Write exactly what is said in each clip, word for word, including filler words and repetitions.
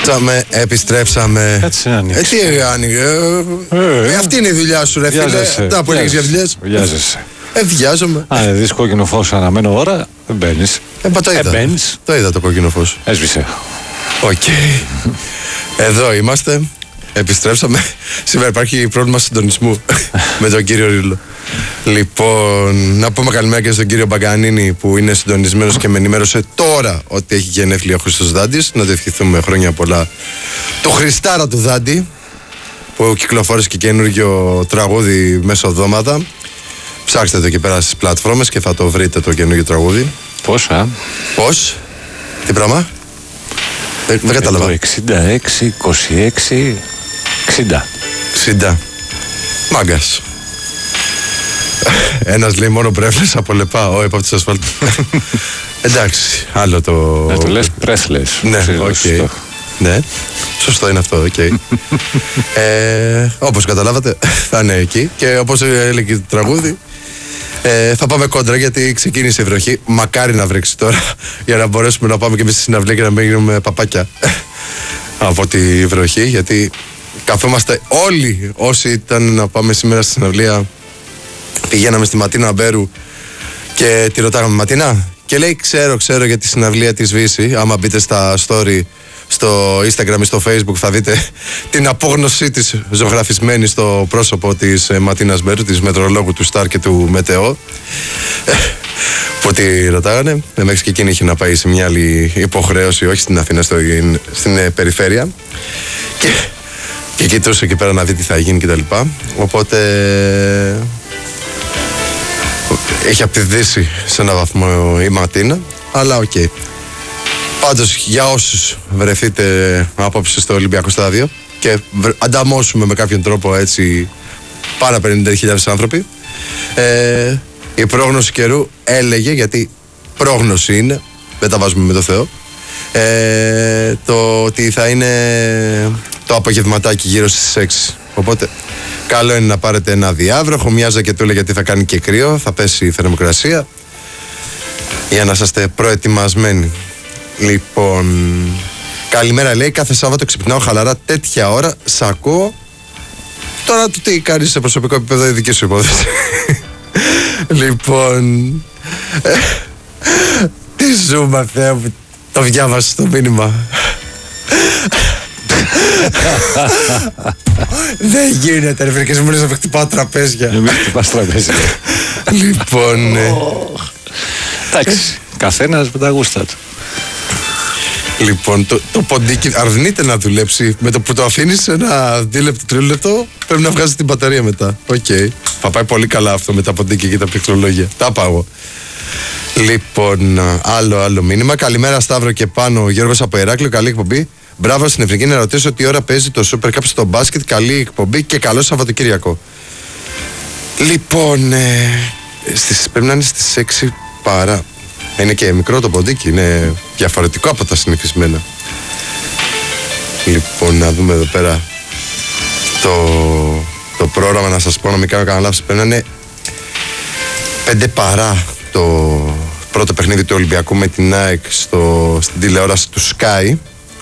Επιστρέψαμε, επιστρέψαμε. Κάτσε να ανοίξει. Ε, τι άνοιγε. Ε, ε, αυτή είναι η δουλειά σου, ρε φίλε. Τα που έλεγες για δουλειές. Βιάζεσαι. Ε, βιάζομαι. Αν δεν δεις κόκκινο φως, αναμένω ώρα, δεν μπαίνεις. Ε, το είδα. Ε, μπαίνεις. Το είδα το κόκκινο φως. Έσβησε. Οκ. Okay. Εδώ είμαστε. Επιστρέψαμε. Σήμερα υπάρχει πρόβλημα συντονισμού με τον κύριο Ρίλο. Λοιπόν, να πούμε καλημέρα και στον κύριο Μπαγκανίνη που είναι συντονισμένος και με ενημέρωσε τώρα ότι έχει γενέθλια ο Χρήστος Δάντης. Να το ευχηθούμε χρόνια πολλά. Το Χριστάρα του Δάντη που κυκλοφόρησε και καινούργιο τραγούδι μεσοδόματα. Ψάξτε το εκεί πέρα στις πλατφόρμες και θα το βρείτε το καινούργιο τραγούδι. Πόσα? Πώς? Τι πράγμα? Δεν, δεν κατάλαβα. εξήντα έξι, είκοσι έξι, εξήντα. εξήντα. Μάγκας. Ένας λέει μόνο πρέφλες από λεπά. Ο επ' της ασφάλτου. Εντάξει, άλλο το... Να το λες πρέφλες. Ναι, οκ. Okay. Ναι, σωστό είναι αυτό, οκ. Okay. ε, όπως καταλάβατε, θα είναι εκεί. Και όπως έλεγε το τραγούδι, ε, θα πάμε κόντρα γιατί ξεκίνησε η βροχή. Μακάρι να βρέξει τώρα για να μπορέσουμε να πάμε και εμείς στη συναυλία και να μην γίνουμε παπάκια από τη βροχή. Γιατί καθόμαστε όλοι όσοι ήταν να πάμε σήμερα στη συναυλία. Πηγαίναμε στη Ματίνα Μπέρου και τη ρωτάγαμε, Ματίνα, και λέει ξέρω, ξέρω για τη συναυλία της Βύση. Άμα μπείτε στα story στο Instagram ή στο Facebook θα δείτε την απόγνωσή της ζωγραφισμένη στο πρόσωπο της Ματίνας Μπέρου, της μετρολόγου του Σταρ και του Μετεό, που τη ρωτάγανε. Μέχρι και εκείνη είχε να πάει σε μια άλλη υποχρέωση, όχι στην Αθήνα, στο, στην περιφέρεια, και, και κοιτούσε εκεί πέρα να δει τι θα γίνει κτλ. Οπότε έχει απειδήσει σε έναν βαθμό η Ματίνα, αλλά οκ. Okay. Πάντως για όσους βρεθείτε απόψε στο Ολυμπιακό Στάδιο και ανταμώσουμε με κάποιον τρόπο έτσι πάνω από πενήντα χιλιάδες άνθρωποι, ε, η πρόγνωση καιρού έλεγε, γιατί πρόγνωση είναι, δεν τα βάζουμε με το Θεό, ε, το ότι θα είναι το απογευματάκι γύρω στις έξι. Οπότε καλό είναι να πάρετε ένα διάβροχο, μια ζακετούλα γιατί θα κάνει και κρύο, θα πέσει η θερμοκρασία, για να είστε προετοιμασμένοι. Λοιπόν, καλημέρα, λέει, κάθε Σάββατο ξυπνάω χαλαρά τέτοια ώρα, σ' ακούω. Τώρα το τι κάνεις σε προσωπικό επίπεδο, η δική σου υπόθεση. Λοιπόν, ε, τι ζούμε, Θεέ μου, το διάβασα το μήνυμα. Δεν γίνεται, ρε φίλε, και μου λες να χτυπάω τραπέζια. Μην χτυπάς τραπέζια. Λοιπόν, εντάξει, καθένας με τα γούστα του. Λοιπόν, το, το ποντίκι αρνείται να δουλέψει. Με το που το αφήνεις ένα δίλεπτο, τρίλεπτο, πρέπει να βγάζει την μπαταρία μετά. Οκ. Okay. Θα πάει πολύ καλά αυτό με τα ποντίκια και τα πληκτρολόγια. Τα πάω. Λοιπόν, άλλο, άλλο μήνυμα. Καλημέρα, Σταύρο και πάνω. Ο Γιώργος από Ηράκλειο. Καλή εκπομπή. Μπράβο στην Εθνική, να ρωτήσω τι ώρα παίζει το Super Cup στο μπάσκετ. Καλή εκπομπή και καλό Σαββατοκύριακο. Λοιπόν, ε, στις, πρέπει να είναι στις έξι παρά. Είναι και μικρό το ποντίκι, είναι διαφορετικό από τα συνηθισμένα. Λοιπόν, να δούμε εδώ πέρα το, το πρόγραμμα, να σας πω, να μην κάνω κανένα λάθος. Πρέπει να είναι πέντε παρά το πρώτο παιχνίδι του Ολυμπιακού με την ΑΕΚ στο, στην τηλεόραση του Sky.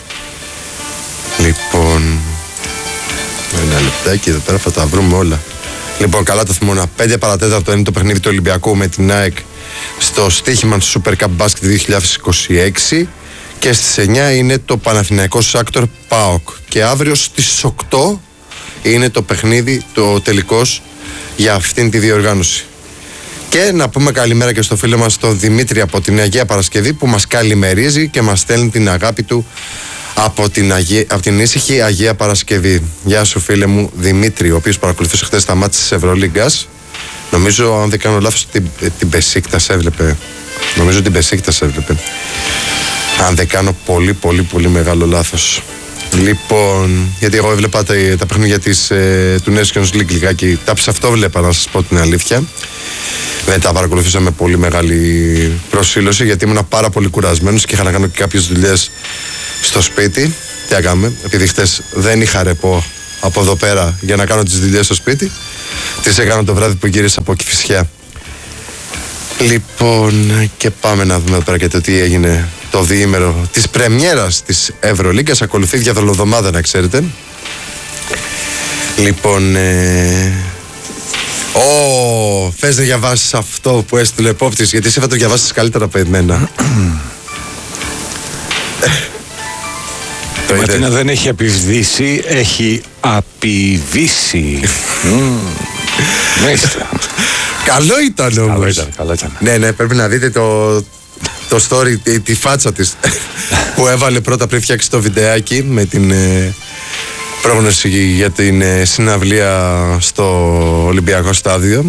Λοιπόν, ένα λεπτάκι εδώ πέρα θα τα βρούμε όλα. Λοιπόν, καλά το θυμόμουν. πέντε παρά τέταρτο είναι το παιχνίδι του Ολυμπιακού με την ΑΕΚ στο στοίχημα του Super Cup Basket δύο χιλιάδες είκοσι έξι, και στις εννιά είναι το Παναθηναϊκός Σάκτορ ΠΑΟΚ, και αύριο στις οκτώ είναι το παιχνίδι, το τελικός για αυτήν τη διοργάνωση. Και να πούμε καλημέρα και στο φίλο μας τον Δημήτρη από την Αγία Παρασκευή, που μας καλημερίζει και μας στέλνει την αγάπη του από την, Αγία, από την ήσυχη Αγία Παρασκευή. Γεια σου, φίλε μου Δημήτρη, ο οποίος παρακολουθούσε χθες τα μάτια της Ευρωλίγκας. Νομίζω, αν δεν κάνω λάθος, την, την Μπεσίκτας έβλεπε. Νομίζω την Μπεσίκτας έβλεπε. Αν δεν κάνω πολύ πολύ πολύ μεγάλο λάθος. Λοιπόν, γιατί εγώ έβλεπα τα, τα παιχνίδια της, ε, του Nations League λιγάκι. Τα ψαυτόβλεπα, να σας πω την αλήθεια. Δεν τα παρακολουθούσα με πολύ μεγάλη προσήλωση, γιατί ήμουν πάρα πολύ κουρασμένος και είχα να κάνω και κάποιες δουλειές στο σπίτι. Τι έκαμε, επειδή χτες δεν είχα ρεπό από εδώ πέρα για να κάνω τις δουλειές στο σπίτι, τις έκανα το βράδυ που γύρισα από Κηφισιά. Λοιπόν, και πάμε να δούμε εδώ πέρα και το τι έγινε το διήμερο της πρεμιέρας της Ευρωλίγκας. Ακολουθεί διαδρομοδομάδα, να ξέρετε. Λοιπόν, ε... Ω, θες να διαβάσεις αυτό που έστειλε ο επόπτης, γιατί εσύ θα το διαβάσεις καλύτερα από εμένα. Η Ματίνα δεν έχει απειβδίσει, έχει απειδήσει. Μάλιστα. Καλό ήταν όμως. Καλό ήταν, καλό ήταν. Ναι, ναι, πρέπει να δείτε το, το story, τη, τη φάτσα της που έβαλε πρώτα πριν φτιάξει το βιντεάκι με την ε, πρόγνωση για την ε, συναυλία στο Ολυμπιακό Στάδιο.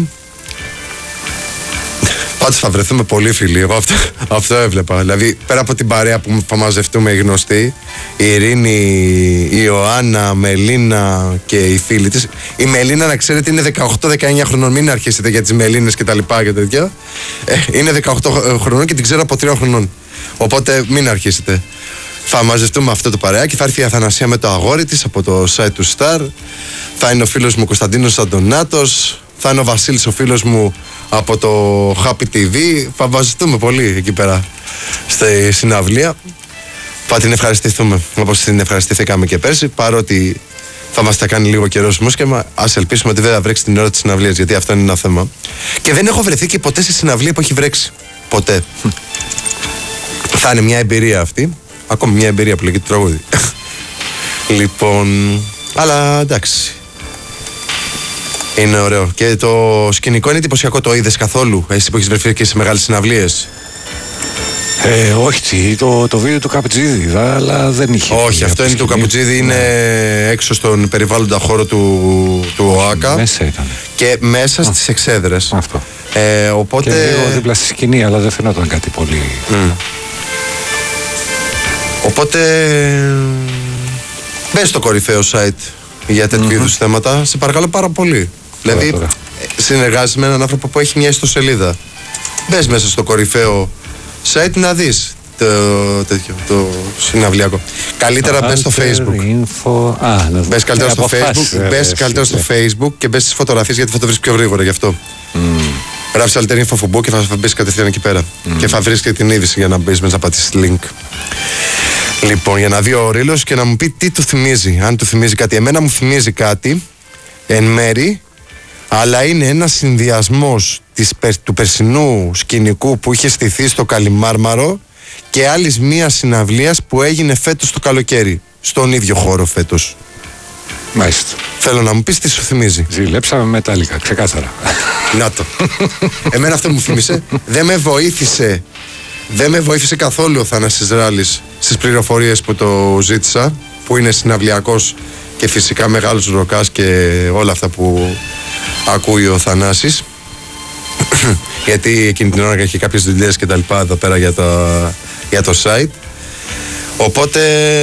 Πάντως θα βρεθούμε πολύ φίλοι. Εγώ αυτό, αυτό έβλεπα. Δηλαδή, πέρα από την παρέα που θα μαζευτούμε οι γνωστοί, η Ειρήνη, η Ιωάννα, Μελίνα και οι φίλοι της. Η Μελίνα, να ξέρετε, είναι δεκαοκτώ δεκαεννιά χρονών. Μην αρχίσετε για τις Μελίνες και τα λοιπά και τέτοια. Ε, είναι δεκαοκτώ χρονών και την ξέρω από τρία χρονών. Οπότε μην αρχίσετε. Θα μαζευτούμε αυτό το παρεάκι. Θα έρθει η Αθανασία με το αγόρι της από το site του Star. Θα είναι ο φίλος μου Κωνσταντίνος Αντωνάτος. Θα είναι ο Βασίλης ο φίλος μου από το Happy τι βι. Θα μαζευτούμε πολύ εκεί πέρα στη συναυλία. Θα την ευχαριστηθούμε όπως την ευχαριστηθήκαμε και πέρσι. Παρότι θα μας τα κάνει λίγο καιρός μουσκεμα, ας ελπίσουμε ότι δεν θα βρέξει την ώρα της συναυλίας, γιατί αυτό είναι ένα θέμα. Και δεν έχω βρεθεί και ποτέ σε συναυλία που έχει βρέξει. Ποτέ. Θα είναι μια εμπειρία αυτή. Ακόμη μια εμπειρία που λέγεται τραγούδι. Λοιπόν, αλλά εντάξει. Είναι ωραίο. Και το σκηνικό είναι εντυπωσιακό. Το είδες καθόλου, εσύ που έχεις βρεθεί και σε μεγάλες συναυλίες? Ε, όχι, το, το βίντεο του Καπουτζίδη είδα, αλλά δεν είχε. Όχι, αυτό είναι του Καπουτζίδη, είναι ναι. έξω στον περιβάλλοντα χώρο του, του ΟΑΚΑ. Μέσα ήταν. Και μέσα Α. στις εξέδρες. Αυτό. Ε, οπότε... Και λίγο δίπλα στη σκηνή, αλλά δεν φαινόταν κάτι πολύ. Mm. Οπότε μπες στο κορυφαίο site για τέτοιου mm-hmm. είδους θέματα. Σε παρακαλώ πάρα πολύ. Τώρα, δηλαδή τώρα. συνεργάζεσαι με έναν άνθρωπο που έχει μια ιστοσελίδα. Μπες μέσα στο κορυφαίο site να δεις το, τέτοιο, το συναυλιακό. Καλύτερα μπες στο Facebook. Info. Α, μπες καλύτερα στο Facebook, μπες καλύτερα στο Facebook και μπες στις φωτογραφίες, γιατί θα το βρεις πιο γρήγορα γι' αυτό. Mm. Γράψεις Alter Info Φουμπού και θα μπεις κατευθείαν εκεί πέρα. Mm. Και θα βρεις και την είδηση για να μπεις μέσα, να πατήσεις link. Λοιπόν, για να δει ο Ρήλος και να μου πει τι του θυμίζει. Αν του θυμίζει κάτι. Εμένα μου θυμίζει κάτι εν μέρη, αλλά είναι ένας συνδυασμός της, του περσινού σκηνικού που είχε στηθεί στο Καλιμάρμαρο και άλλης μία συναυλίας που έγινε φέτος το καλοκαίρι. Στον ίδιο χώρο φέτος. Μάλιστα. Θέλω να μου πεις τι σου θυμίζει. Ζηλέψαμε μετάλλικα, ξεκάθαρα. Να το. Εμένα αυτό μου θύμισε. Δεν με βοήθησε. Δεν με βοήθησε καθόλου ο Θανάσης Ράλης στις πληροφορίες που το ζήτησα, που είναι συναυλιακός και φυσικά μεγάλος ροκάς και όλα αυτά που ακούει ο Θανάσης. Γιατί εκείνη την ώρα είχε κάποιες δουλειές και τα λοιπά εδώ πέρα για το, για το site. Οπότε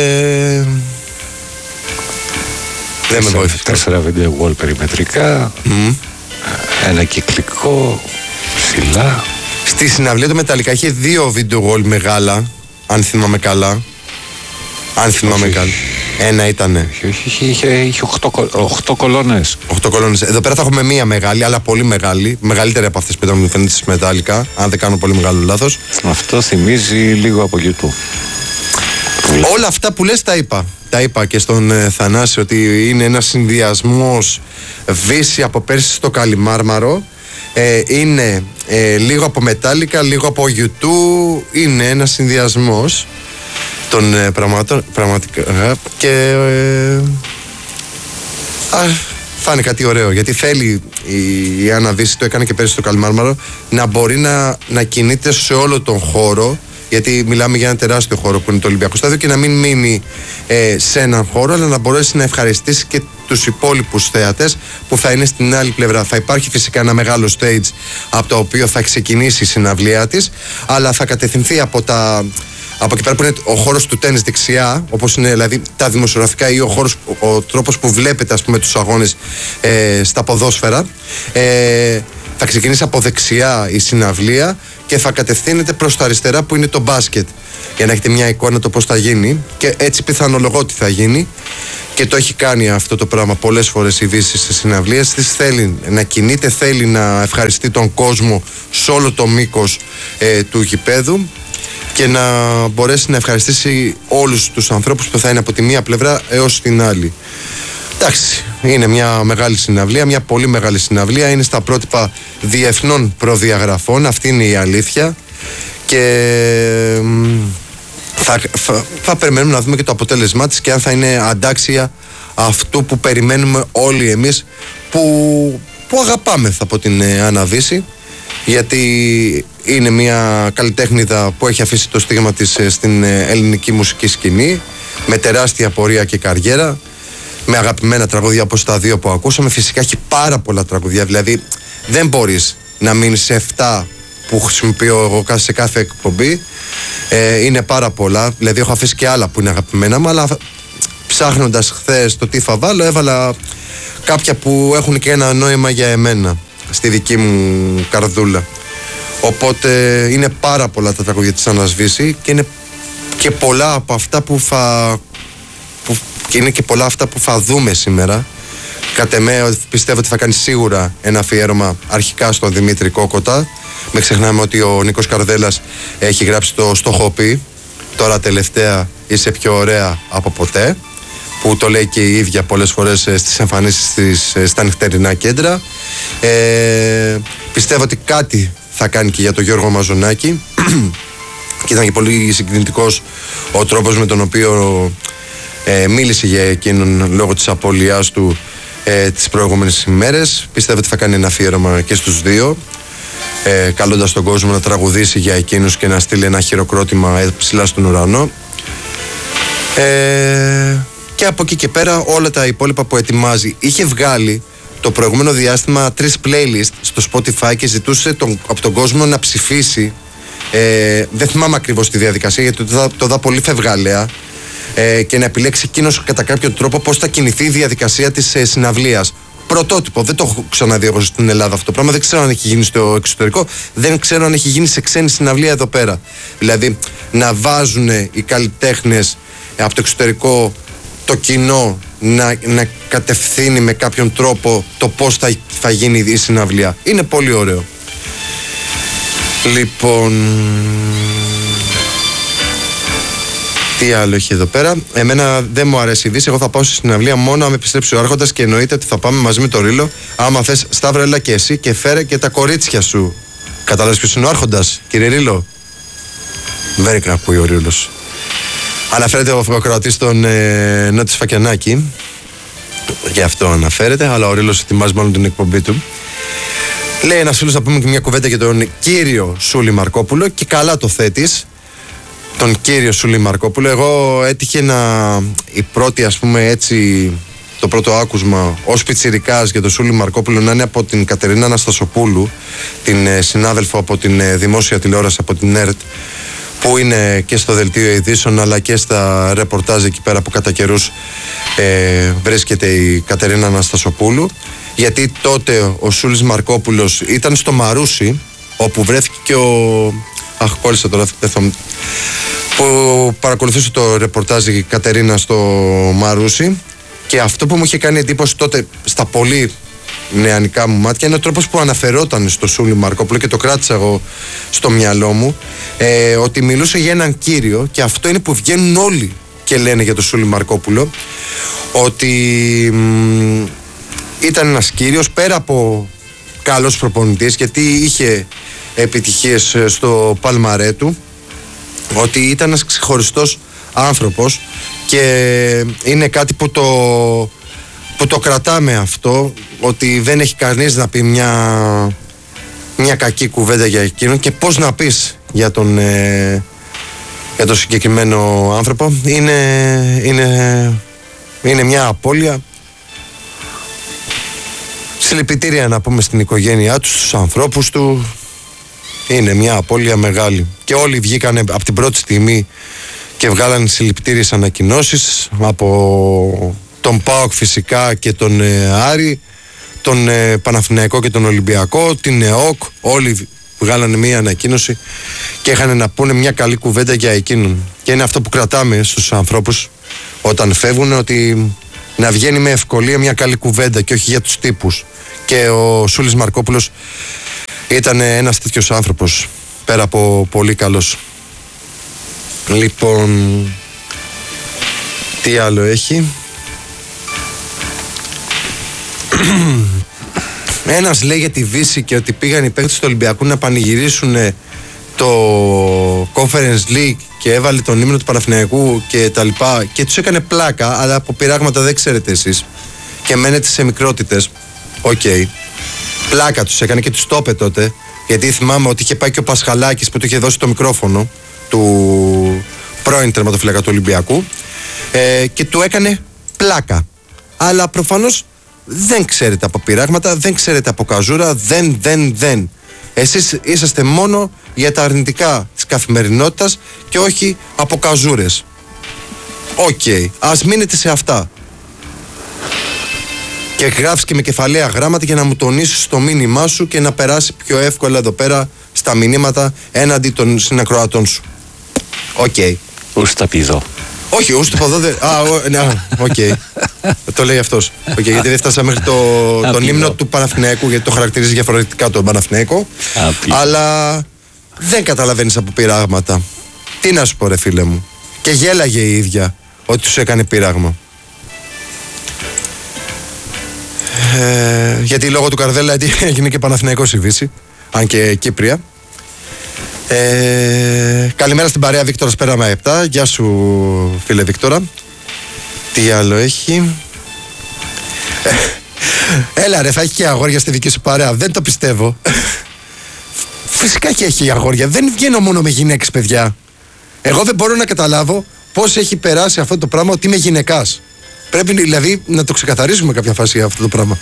δεν με βοήθησε. Τέσσερα βίντεο wall περιμετρικά, mm. ένα κυκλικό, ψηλά. Στη συναυλία του Μεταλλικά είχε δύο βίντεο wall μεγάλα, αν θυμάμαι καλά. Αν θυμάμαι καλά. Ένα ήτανε. Όχι, είχε, είχε, είχε οχτώ κολόνες. Οχτώ κολόνες. Εδώ πέρα θα έχουμε μία μεγάλη, αλλά πολύ μεγάλη. Μεγαλύτερη από αυτές που ήταν φαίνεται στις Μετάλλικα, αν δεν κάνω πολύ μεγάλο λάθος. Αυτό θυμίζει λίγο από YouTube. Όλα αυτά που λες τα είπα. Τα είπα και στον ε, Θανάση ότι είναι ένας συνδυασμός Βύση από πέρσι στο Καλιμάρμαρο. Ε, είναι ε, λίγο από Μετάλλικα, λίγο από YouTube. Είναι ένας συνδυασμός των ε, πραγμάτων, πραγματικά, και ε, α, θα είναι κάτι ωραίο, γιατί θέλει η, η Άννα Βύση, το έκανε και πέρσι στο Καλιμάρμαρο, να μπορεί να, να κινείται σε όλο τον χώρο, γιατί μιλάμε για ένα τεράστιο χώρο που είναι το Ολυμπιακό Στάδιο, και να μην μείνει ε, σε έναν χώρο, αλλά να μπορέσει να ευχαριστήσει και τους υπόλοιπους θέατες που θα είναι στην άλλη πλευρά. Θα υπάρχει φυσικά ένα μεγάλο stage από το οποίο θα ξεκινήσει η συναυλία της, αλλά θα κατευθυνθεί από τα... Από εκεί πέρα που είναι ο χώρος του τένις δεξιά, όπως είναι δηλαδή τα δημοσιογραφικά, ή ο χώρος, ο τρόπος που βλέπετε, ας πούμε, τους αγώνες ε, στα ποδόσφαιρα, ε, θα ξεκινήσει από δεξιά η συναυλία και θα κατευθύνεται προς τα αριστερά που είναι το μπάσκετ, για να έχετε μια εικόνα το πώς θα γίνει, και έτσι πιθανολογώ ότι θα γίνει, και το έχει κάνει αυτό το πράγμα πολλές φορές η Βύση στις συναυλίες της. Θέλει να κινείται, θέλει να ευχαριστεί τον κόσμο σε όλο το μήκος ε, του γηπέδου. και να μπορέσει να ευχαριστήσει όλους τους ανθρώπους που θα είναι από τη μία πλευρά έως την άλλη. Εντάξει, είναι μια μεγάλη συναυλία, μια πολύ μεγάλη συναυλία, είναι στα πρότυπα διεθνών προδιαγραφών, αυτή είναι η αλήθεια, και θα, θα, θα περιμένουμε να δούμε και το αποτέλεσμά της και αν θα είναι αντάξια αυτού που περιμένουμε όλοι εμείς που, που αγαπάμε από την Αναβίση, γιατί είναι μια καλλιτέχνηδα που έχει αφήσει το στίγμα της στην ελληνική μουσική σκηνή, με τεράστια πορεία και καριέρα, με αγαπημένα τραγούδια όπως τα δύο που ακούσαμε. Φυσικά έχει πάρα πολλά τραγούδια, δηλαδή δεν μπορείς να μείνεις σε εφτά που χρησιμοποιώ εγώ σε κάθε εκπομπή. ε, είναι πάρα πολλά, δηλαδή έχω αφήσει και άλλα που είναι αγαπημένα μου, αλλά ψάχνοντας χθες το τι θα βάλω, έβαλα κάποια που έχουν και ένα νόημα για εμένα στη δική μου καρδούλα. Οπότε είναι πάρα πολλά τα τραγούδια της Αναβίση και είναι και πολλά από αυτά που θα που, και είναι και πολλά αυτά που θα δούμε σήμερα. Κατ' εμέ πιστεύω ότι θα κάνει σίγουρα ένα αφιέρωμα αρχικά στον Δημήτρη Κόκοτα. Μην ξεχνάμε ότι ο Νίκος Καρδέλας έχει γράψει το «Στοχοπή», τώρα τελευταία «Είσαι πιο ωραία από ποτέ», που το λέει και η ίδια πολλές φορές στις εμφανίσεις της στα νυχτερινά κέντρα. Ε, πιστεύω ότι κάτι θα κάνει και για τον Γιώργο Μαζονάκη και ήταν και πολύ συγκινητικός ο τρόπος με τον οποίο ε, μίλησε για εκείνον λόγω της απώλειάς του ε, τις προηγούμενες ημέρες. Πιστεύω ότι θα κάνει ένα αφιέρωμα και στους δύο, ε, καλώντας τον κόσμο να τραγουδήσει για εκείνους και να στείλει ένα χειροκρότημα ψηλά στον ουρανό. Ε, και από εκεί και πέρα όλα τα υπόλοιπα που ετοιμάζει. Είχε βγάλει το προηγούμενο διάστημα τρεις playlist στο Spotify και ζητούσε τον, από τον κόσμο να ψηφίσει. Ε, δεν θυμάμαι ακριβώς τη διαδικασία, γιατί το, το δά πολύ φευγαλέα, ε, και να επιλέξει εκείνος κατά κάποιο τρόπο πώς θα κινηθεί η διαδικασία της ε, συναυλίας. Πρωτότυπο, δεν το έχω ξαναδεί εγώ στην Ελλάδα αυτό το πράγμα. Δεν ξέρω αν έχει γίνει στο εξωτερικό, δεν ξέρω αν έχει γίνει σε ξένη συναυλία εδώ πέρα. Δηλαδή να βάζουν οι καλλιτέχνες ε, από το εξωτερικό το κοινό να, να κατευθύνει με κάποιον τρόπο το πώς θα, θα γίνει η συναυλία. Είναι πολύ ωραίο. Λοιπόν, τι άλλο έχει εδώ πέρα? Εμένα δεν μου αρέσει η Δύση. Εγώ θα πάω στη συναυλία μόνο αν επιστρέψει ο Άρχοντας, και εννοείται ότι θα πάμε μαζί με τον Ρήλο. Άμα θες, Σταύρο, έλα και εσύ και φέρε και τα κορίτσια σου. Καταλάβεις ποιος είναι ο Άρχοντας, κύριε Ρήλο? Very crap που ο Ρήλος. Αναφέρεται ο Ακροατής στον ε, Νότης Φακιανάκη, γι' αυτό αναφέρεται, αλλά ο Ρήλος ετοιμάζει μάλλον την εκπομπή του. Λέει ένας φίλος να πούμε και μια κουβέντα για τον κύριο Σούλη Μαρκόπουλο, και καλά το θέτεις, τον κύριο Σούλη Μαρκόπουλο. Εγώ έτυχε να, η πρώτη ας πούμε έτσι, το πρώτο άκουσμα ως πιτσιρικάς για τον Σούλη Μαρκόπουλο να είναι από την Κατερίνα Αναστασοπούλου, την ε, συνάδελφο από την ε, δημόσια τηλεόραση, από την ΕΡΤ, που είναι και στο δελτίο ειδήσεων αλλά και στα ρεπορτάζ εκεί πέρα που κατά καιρούς ε, βρίσκεται η Κατερίνα Αναστασοπούλου, γιατί τότε ο Σούλης Μαρκόπουλος ήταν στο Μαρούσι, όπου βρέθηκε και ο... Αχ, κόλλησα τώρα, που παρακολουθούσε το ρεπορτάζ η Κατερίνα στο Μαρούσι, και αυτό που μου είχε κάνει εντύπωση τότε στα πολύ νεανικά μου μάτια είναι ο τρόπος που αναφερόταν στο Σούλη Μαρκόπουλο, και το κράτησα εγώ στο μυαλό μου, ε, ότι μιλούσε για έναν κύριο, και αυτό είναι που βγαίνουν όλοι και λένε για τον Σούλη Μαρκόπουλο, ότι μ, ήταν ένας κύριος πέρα από καλός προπονητής, γιατί είχε επιτυχίες στο παλμαρέ του, ότι ήταν ένας ξεχωριστός άνθρωπος, και είναι κάτι που το που το κρατάμε αυτό, ότι δεν έχει κανείς να πει μια, μια κακή κουβέντα για εκείνον, και πώς να πεις για τον, ε, για τον συγκεκριμένο άνθρωπο. Είναι, είναι, είναι μια απώλεια. Συλληπιτήρια να πούμε στην οικογένειά του, στους ανθρώπους του. Είναι μια απώλεια μεγάλη, και όλοι βγήκαν από την πρώτη στιγμή και βγάλαν συλληπιτήριες ανακοινώσεις, από τον ΠΑΟΚ φυσικά και τον ε, Άρη, τον ε, Παναθηναϊκό και τον Ολυμπιακό, την ΕΟΚ, όλοι βγάλανε μία ανακοίνωση και είχαν να πούνε μια καλή κουβέντα για εκείνον. Και είναι αυτό που κρατάμε στους ανθρώπους όταν φεύγουν, ότι να βγαίνει με ευκολία μια καλή κουβέντα και όχι για τους τύπους. Και ο Σούλης Μαρκόπουλος ήταν ένας τέτοιος άνθρωπος, πέρα από πολύ καλός. Λοιπόν, τι άλλο έχει? Ένας λέει για τη Δύση και ότι πήγαν οι παίκτες του Ολυμπιακού να πανηγυρίσουν το Conference League και έβαλε τον ύμνο του Παναθηναϊκού και τα λοιπά και τους έκανε πλάκα, αλλά από πειράγματα δεν ξέρετε εσείς και μένετε σε μικρότητες. Οκ, okay. Πλάκα τους έκανε και τους το είπε τότε, γιατί θυμάμαι ότι είχε πάει και ο Πασχαλάκης που του είχε δώσει το μικρόφωνο του πρώην τερματοφύλακα του Ολυμπιακού ε, και του έκανε πλάκα, αλλά προφανώς δεν ξέρετε από πειράγματα, δεν ξέρετε από καζούρα, δεν, δεν, δεν. Εσείς είσαστε μόνο για τα αρνητικά της καθημερινότητας και όχι από καζούρες. Οκ, okay. Ας μείνετε σε αυτά. Και γράφεις και με κεφαλαία γράμματα για να μου τονίσεις το μήνυμά σου και να περάσει πιο εύκολα εδώ πέρα στα μηνύματα έναντι των συνακροατών σου. Οκ. Okay. Ούς τα πηδώ. Όχι, ούς το ποδό δεν... Α, οκ. Okay. Το λέει αυτός. Okay, γιατί δεν φτάσα μέχρι το, τον ύμνο του Παναθηναϊκού, γιατί το χαρακτηρίζει διαφορετικά τον Παναθηναϊκό. Αλλά δεν καταλαβαίνεις από πειράγματα. Τι να σου πω ρε φίλε μου. Και γέλαγε η ίδια ότι τους έκανε πειράγμα. Ε, γιατί λόγω του Καρδέλα έγινε και Παναθηναϊκός η Δύση, αν και Κύπρια. Ε, καλημέρα στην παρέα, Βίκτορας Πέραμα επτά. Γεια σου φίλε Βίκτορα. Τι άλλο έχει? ε, Έλα ρε, θα έχει και αγόρια στη δική σου παρέα. Δεν το πιστεύω. Φυσικά και έχει αγόρια. Δεν βγαίνω μόνο με γυναίκες, παιδιά. Εγώ δεν μπορώ να καταλάβω πώς έχει περάσει αυτό το πράγμα ότι είμαι γυναικάς. Πρέπει δηλαδή να το ξεκαθαρίσουμε κάποια φάση αυτό το πράγμα.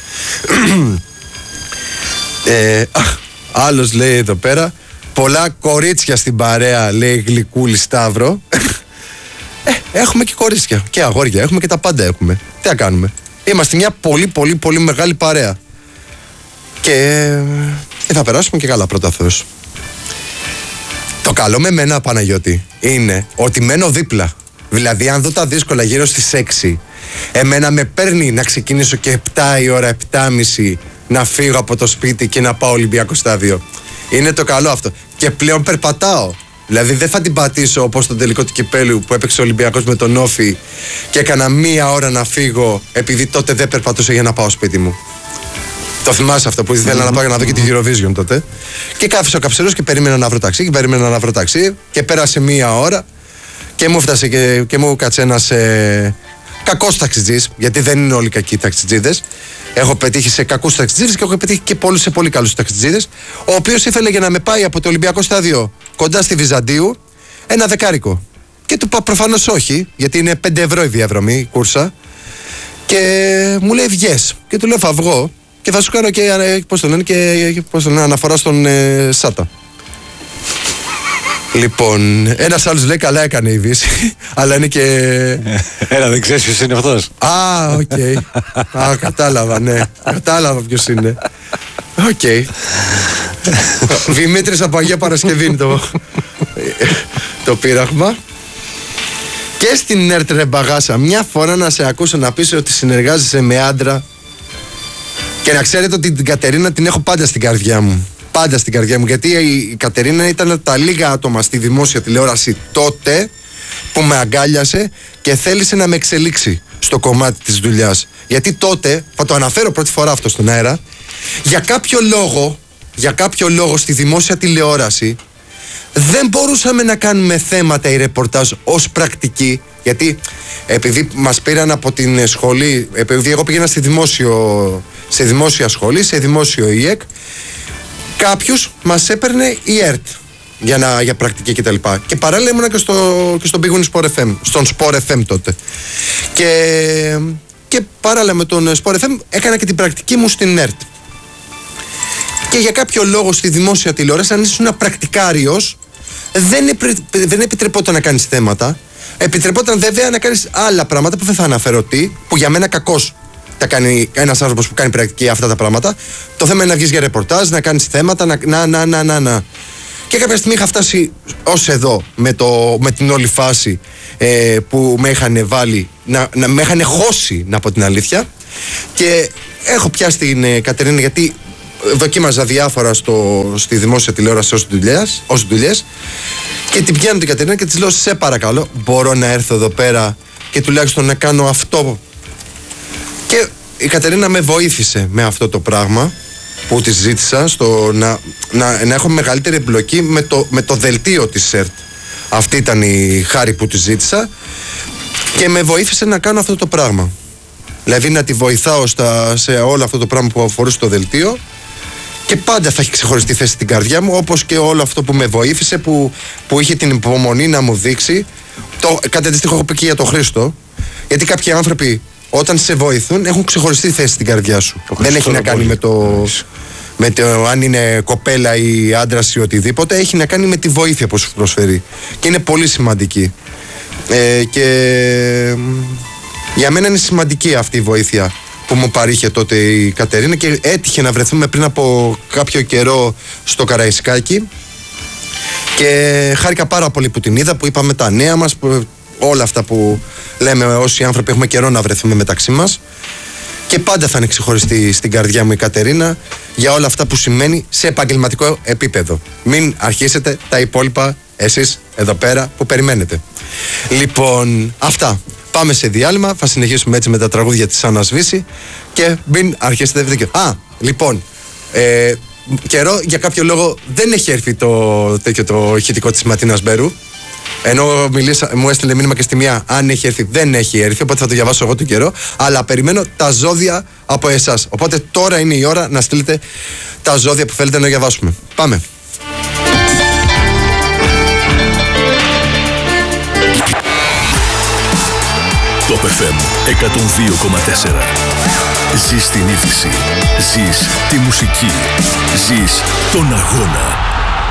ε, Άλλος λέει εδώ πέρα, πολλά κορίτσια στην παρέα, λέει Γλυκούλη Σταύρο. ε, Έχουμε και κορίτσια και αγόρια, έχουμε και τα πάντα έχουμε. Τι να κάνουμε? Είμαστε μια πολύ πολύ πολύ μεγάλη παρέα. Και ε, θα περάσουμε και καλά, πρώτα Θεός. Το καλό με μένα, Παναγιώτη, είναι ότι μένω δίπλα. Δηλαδή αν δω τα δύσκολα γύρω στις έξι, εμένα με παίρνει να ξεκινήσω και επτά η ώρα, επτά και μισή να φύγω από το σπίτι και να πάω Ολυμπιακό στάδιο. Είναι το καλό αυτό. Και πλέον περπατάω. Δηλαδή δεν θα την πατήσω όπως τον τελικό του κυπέλου που έπαιξε ο Ολυμπιακός με τον Όφη και έκανα μία ώρα να φύγω επειδή τότε δεν περπατούσα για να πάω σπίτι μου. Το θυμάσαι αυτό που ήθελα να πάω για να δω και τη Eurovision τότε. Και κάθισα ο καψερός και περίμενα να βρω ταξί και περίμενα να βρω ταξί και πέρασε μία ώρα και μου έφτασε και, και μου κάτσε ένας ε, κακός ταξιτζής, γιατί δεν είναι όλοι κακοί ταξιτζίδες. Έχω πετύχει σε κακούς ταξιτζίδες και έχω πετύχει και πολλούς σε πολύ καλούς ταξιτζίδες. Ο οποίος ήθελε για να με πάει από το Ολυμπιακό στάδιο κοντά στη Βυζαντίου ένα δεκάρικο. Και του είπα προφανώς όχι, γιατί είναι πέντε ευρώ η διαδρομή, η κούρσα. Και μου λέει βγες. Και του λέω θα βγω και θα σου κάνω και, πώς το λένε, και πώς το λένε, αναφορά στον ε, Σάτα. Λοιπόν, ένας άλλος λέει καλά έκανε η Δύση, αλλά είναι και... Έλα, δεν ξέρεις ποιος είναι αυτός. Α, οκ. Okay. Α, κατάλαβα, ναι. Κατάλαβα ποιος είναι. Οκ. Okay. Δημήτρης από Αγία Παρασκευή είναι το, το πείραγμα. Και στην ΕΡΤ ρε μπαγάσα, μια φορά να σε ακούσω να πεις ότι συνεργάζεσαι με άντρα και να ξέρετε ότι την Κατερίνα την έχω πάντα στην καρδιά μου. Πάντα στην καρδιά μου, γιατί η Κατερίνα ήταν τα λίγα άτομα στη δημόσια τηλεόραση τότε που με αγκάλιασε και θέλησε να με εξελίξει στο κομμάτι της δουλειάς. Γιατί τότε, θα το αναφέρω πρώτη φορά αυτό στον αέρα, για κάποιο λόγο, για κάποιο λόγο στη δημόσια τηλεόραση δεν μπορούσαμε να κάνουμε θέματα ή ρεπορτάζ ως πρακτική, γιατί επειδή μας πήραν από την σχολή, επειδή εγώ πήγαινα στη δημόσιο, σε δημόσια σχολή, σε δημόσιο ΙΕΚ, κάποιους μας έπαιρνε η ΕΡΤ για, να, για πρακτική κτλ. Και, και παράλληλα ήμουνα και, στο, και στον Big Win Sport εφ εμ, στον Sport εφ εμ τότε. Και, και παράλληλα με τον Sport εφ εμ έκανα και την πρακτική μου στην ΕΡΤ. Και για κάποιο λόγο στη δημόσια τηλεόραση, αν ήσουν πρακτικάριος, δεν, επι, δεν επιτρεπόταν να κάνεις θέματα. Επιτρεπόταν βέβαια να κάνεις άλλα πράγματα που δεν θα αναφέρω τι, που για μένα κακώς τα κάνει ένας άνθρωπος που κάνει πρακτική αυτά τα πράγματα. Το θέμα είναι να βγεις για ρεπορτάζ, να κάνεις θέματα, να, να, να, να, να, να. Και κάποια στιγμή είχα φτάσει ως εδώ με, το, με την όλη φάση ε, που με είχαν βάλει, να, να με είχαν χώσει, να πω την αλήθεια. Και έχω πιάσει την ε, Κατερίνα, γιατί δοκίμαζα διάφορα στο, στη δημόσια τηλεόραση ως δουλειές, ως δουλειές Και την πιάνω την Κατερίνα και της λέω: σε παρακαλώ, μπορώ να έρθω εδώ πέρα και τουλάχιστον να κάνω αυτό? Και η Κατερίνα με βοήθησε με αυτό το πράγμα που της ζήτησα, στο να, να, να έχω μεγαλύτερη εμπλοκή με το, με το δελτίο της ΣΕΡΤ. Αυτή ήταν η χάρη που της ζήτησα και με βοήθησε να κάνω αυτό το πράγμα. Δηλαδή να τη βοηθάω στα, σε όλο αυτό το πράγμα που αφορούσε το δελτίο, και πάντα θα έχει ξεχωριστή θέση στην καρδιά μου, όπως και όλο αυτό που με βοήθησε, που, που είχε την υπομονή να μου δείξει. Το, κάτι αντίστοιχο έχω πει και για τον Χρήστο, γιατί κάποιοι άνθρωποι όταν σε βοηθούν έχουν ξεχωριστή θέση στην καρδιά σου. Δεν έχει να κάνει με το, με το αν είναι κοπέλα ή άντρας ή οτιδήποτε, έχει να κάνει με τη βοήθεια που σου προσφέρει. Και είναι πολύ σημαντική. Ε, και για μένα είναι σημαντική αυτή η βοήθεια που μου παρήχε τότε η Κατερίνα, και έτυχε να βρεθούμε πριν από κάποιο καιρό στο Καραϊσκάκι και χάρηκα πάρα πολύ που την είδα, που είπαμε τα νέα μας, που, όλα αυτά που λέμε όσοι άνθρωποι έχουμε καιρό να βρεθούμε μεταξύ μας, και πάντα θα είναι ξεχωριστή στην καρδιά μου η Κατερίνα για όλα αυτά που σημαίνει σε επαγγελματικό επίπεδο. Μην αρχίσετε τα υπόλοιπα εσείς εδώ πέρα που περιμένετε. Λοιπόν, αυτά. Πάμε σε διάλειμμα, θα συνεχίσουμε έτσι με τα τραγούδια της Άννας Βύση και μην αρχίσετε δίκιο. Α, λοιπόν, ε, καιρό για κάποιο λόγο δεν έχει έρθει το, τέτοιο, το ηχητικό της Ματίνας Μπέρου. Ενώ μιλήσα, μου έστειλε μήνυμα και στη μία αν έχει έρθει, δεν έχει έρθει, οπότε θα το διαβάσω εγώ τον καιρό. Αλλά περιμένω τα ζώδια από εσάς. Οπότε τώρα είναι η ώρα να στείλετε τα ζώδια που θέλετε να διαβάσουμε. Πάμε. Top εφ εμ εκατόν δύο κόμμα τέσσερα. Ζεις την είδηση. Ζεις τη μουσική. Ζεις τον αγώνα.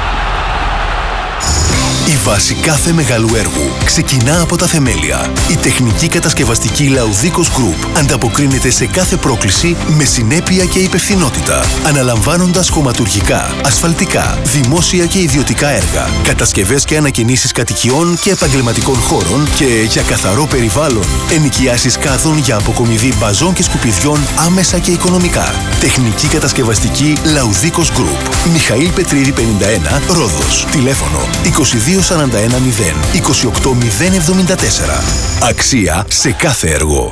Η βάση κάθε μεγάλου έργου ξεκινά από τα θεμέλια. Η τεχνική κατασκευαστική Λαουδίκος Group ανταποκρίνεται σε κάθε πρόκληση με συνέπεια και υπευθυνότητα, αναλαμβάνοντας χωματουργικά, ασφαλτικά, δημόσια και ιδιωτικά έργα, κατασκευές και ανακαινήσεις κατοικιών και επαγγελματικών χώρων, και για καθαρό περιβάλλον, ενοικιάσεις κάδων για αποκομιδή μπαζών και σκουπιδιών άμεσα και οικονομικά. Τεχνική κατασκευαστική Λαουδίκος Group. Μιχαήλ Πετρίδη πενήντα ένα, Ρόδος. Τηλέφωνο είκοσι δύο σαράντα ένα μηδέν είκοσι οκτώ μηδέν εβδομήντα τέσσερα. Αξία σε κάθε έργο.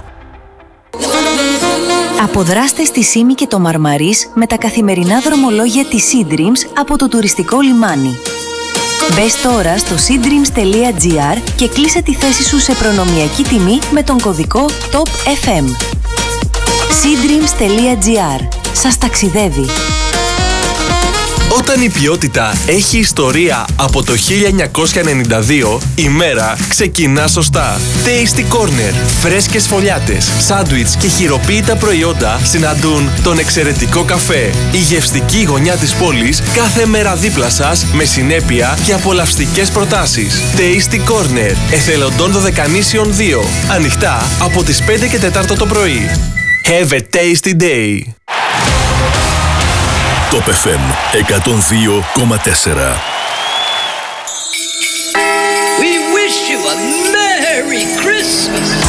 Αποδράστε στη Σύμη και το Μαρμαρίς με τα καθημερινά δρομολόγια της Sea Dreams από το τουριστικό λιμάνι. Μπες τώρα στο sea dreams τελεία gr και κλείσε τη θέση σου σε προνομιακή τιμή με τον κωδικό Top εφ εμ. sea dreams τελεία gr. Σας ταξιδεύει. Όταν η ποιότητα έχει ιστορία από το χίλια εννιακόσια ενενήντα δύο, η μέρα ξεκινά σωστά. Tasty Corner. Φρέσκες φωλιάτες, σάντουιτς και χειροποίητα προϊόντα συναντούν τον εξαιρετικό καφέ. Η γευστική γωνιά της πόλης κάθε μέρα δίπλα σας με συνέπεια και απολαυστικές προτάσεις. Tasty Corner. Εθελοντών Δωδεκανήσιων δύο. Ανοιχτά από τις πέντε και τέσσερα το πρωί. Have a tasty day. Top εφ εμ εκατόν δύο κόμμα τέσσερα. We wish you a Merry Christmas.